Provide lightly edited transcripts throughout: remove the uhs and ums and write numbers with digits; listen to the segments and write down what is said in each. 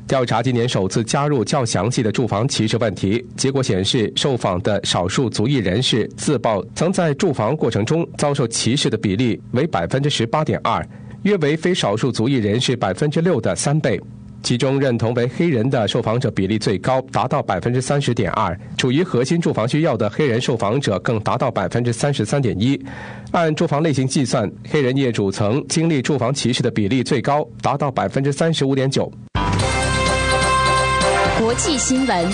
调查今年首次加入较详细的住房歧视问题，结果显示，受访的少数族裔人士自曝曾在住房过程中遭受歧视的比例为 18.2%， 约为非少数族裔人士 6% 的3倍。其中认同为黑人的受访者比例最高，达到 30.2%， 处于核心住房需要的黑人受访者更达到 33.1%。按住房类型计算，黑人业主曾经历住房歧视的比例最高，达到 35.9%。 国际新闻。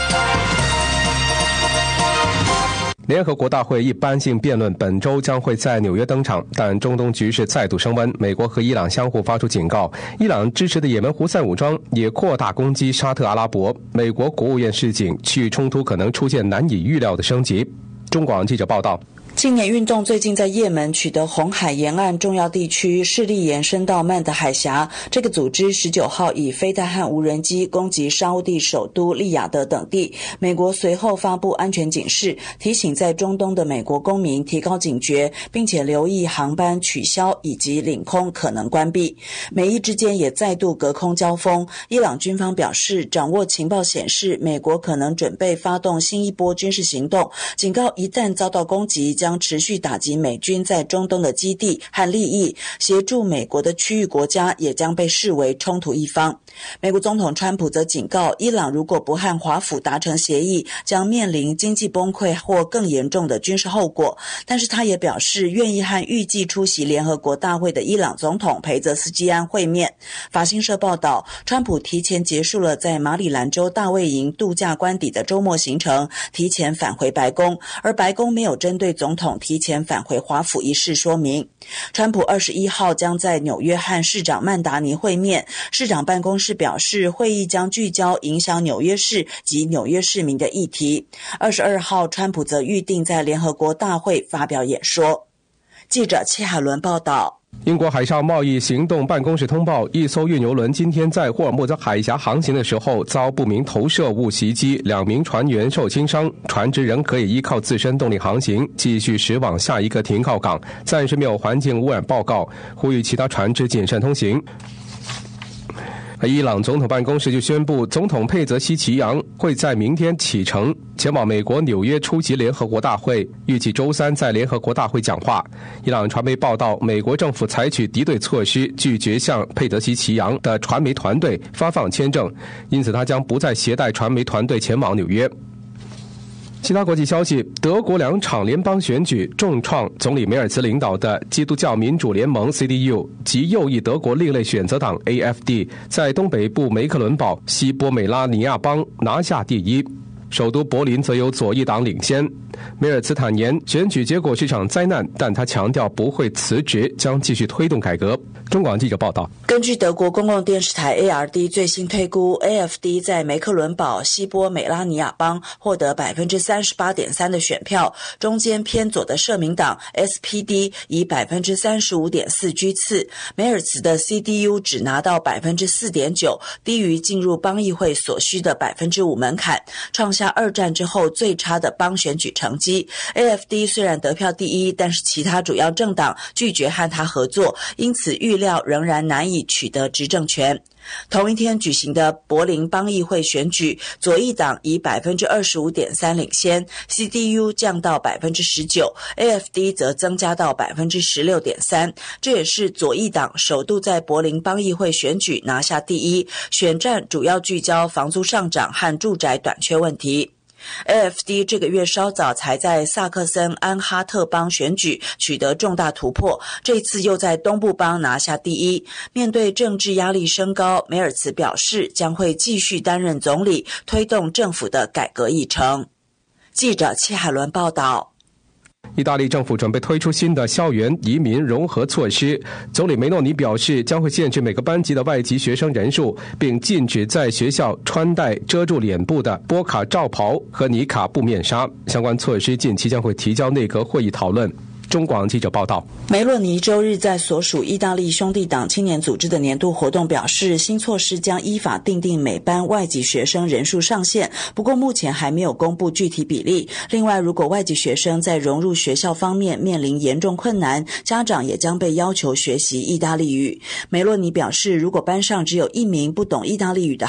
联合国大会一般性辩论本周将会在纽约登场，但中东局势再度升温，美国和伊朗相互发出警告，伊朗支持的也门胡塞武装也扩大攻击沙特阿拉伯，美国国务院示警，区域冲突可能出现难以预料的升级。中广记者报道。 青年运动最近在也门取得红海沿岸重要地区，势力延伸到曼德海峡。这个组织19号以飞弹和无人机攻击沙烏地首都利雅得等地。美国随后发布安全警示，提醒在中东的美国公民提高警觉，并且留意航班取消以及领空可能关闭。美伊之间也再度隔空交锋。伊朗军方表示，掌握情报显示，美国可能准备发动新一波军事行动，警告一旦遭到攻击，将持续打击美军在中东的基地和利益，协助美国的区域国家也将被视为冲突一方。美国总统川普则警告，伊朗如果不和华府达成协议，将面临经济崩溃或更严重的军事后果。但是他也表示愿意和预计出席联合国大会的伊朗总统裴泽斯基安会面。法新社报道，川普提前结束了在马里兰州大卫营度假官邸的周末行程，提前返回白宫，而白宫没有针对总统提前返回华府一事说明。川普21号将在纽约和市长曼达尼会面，市长办公室表示会议将聚焦影响纽约市及纽约市民的议题。22号川普则预定在联合国大会发表演说。记者戚海伦报道。 英国海上贸易行动办公室通报，一艘运油轮今天在霍尔木兹海峡航行的时候遭不明投射物袭击，2名船员受轻伤，船只仍可以依靠自身动力航行，继续驶往下一个停靠港，暂时没有环境污染报告，呼吁其他船只谨慎通行。伊朗总统办公室就宣布，总统佩泽西奇扬会在明天启程前往美国纽约出席联合国大会，预计周三在联合国大会讲话。伊朗传媒报道，美国政府采取敌对措施，拒绝向佩泽西奇扬的传媒团队发放签证，因此他将不再携带传媒团队前往纽约。其他国际消息，德国2场联邦选举重创总理梅尔茨领导的基督教民主联盟 CDU 及右翼德国另类选择党 AfD 在东北部梅克伦堡西波美拉尼亚邦拿下第一，首都柏林则由左翼党领先。梅尔茨坦言，选举结果是场灾难，但他强调不会辞职，将继续推动改革。中广记者报道。 根据德国公共电视台 ARD 最新推估， AfD 在梅克伦堡西波美拉尼亚邦获得 38.3% 的选票，中间偏左的社民党 SPD 以 35.4% 居次，梅尔茨的 CDU 只拿到 4.9%， 低于进入邦议会所需的 5% 门槛，创下2战之后最差的邦选举成绩。 AfD 虽然得票第一，但是其他主要政党拒绝和他合作，因此预料仍然难以取得执政权。同一天举行的柏林邦议会选举，左翼党以 25.3% 领先， CDU 降到 19%， AfD 则增加到 16.3%， 这也是左翼党首度在柏林邦议会选举拿下第一。选战主要聚焦房租上涨和住宅短缺问题。AfD 这个月稍早才在萨克森安哈特邦选举取得重大突破，这次又在东部邦拿下第一。面对政治压力升高，梅尔茨表示将会继续担任总理，推动政府的改革议程。记者戚海伦报道。 意大利政府准备推出新的校园移民融合措施，总理梅诺尼表示将会限制每个班级的外籍学生人数，并禁止在学校穿戴遮住脸部的波卡罩袍和尼卡布面纱。相关措施近期将会提交内阁会议讨论。中广记者报道， 梅洛尼周日在所属意大利兄弟党青年组织的年度活动表示，新措施将依法订定每班外籍学生人数上限，不过目前还没有公布具体比例。另外，如果外籍学生在融入学校方面面临严重困难，家长也将被要求学习意大利语。梅洛尼表示，如果班上只有1名不懂意大利语的